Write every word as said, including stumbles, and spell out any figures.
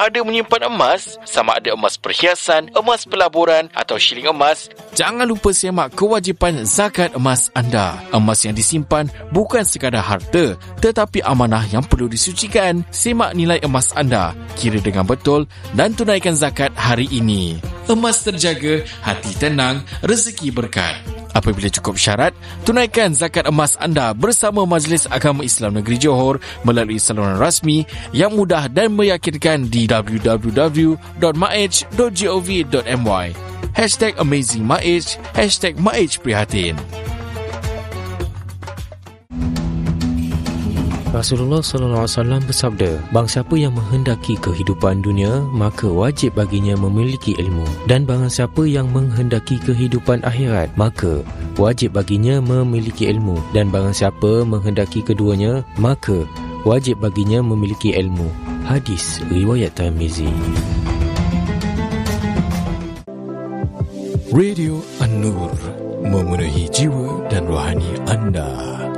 ada menyimpan emas, sama ada emas perhiasan, emas pelaburan atau shilling emas, jangan lupa semak kewajipan zakat emas anda. Emas yang disimpan bukan sekadar harta, tetapi amanah yang perlu disucikan. Semak nilai emas anda, kira dengan betul dan tunaikan zakat hari ini. Emas terjaga, hati tenang, rezeki berkat. Apabila cukup syarat, tunaikan zakat emas anda bersama Majlis Agama Islam Negeri Johor melalui saluran rasmi yang mudah dan meyakinkan di w w w dot maij dot gov dot my. Hashtag Amazing Maij, Hashtag Maij Prihatin. Rasulullah sallallahu alaihi wasallam bersabda, barang siapa yang menghendaki kehidupan dunia, maka wajib baginya memiliki ilmu. Dan barang siapa yang menghendaki kehidupan akhirat, maka wajib baginya memiliki ilmu. Dan barang siapa menghendaki keduanya, maka wajib baginya memiliki ilmu. Hadis riwayat Tirmizi. Radio An-Nur, memenuhi jiwa dan rohani anda.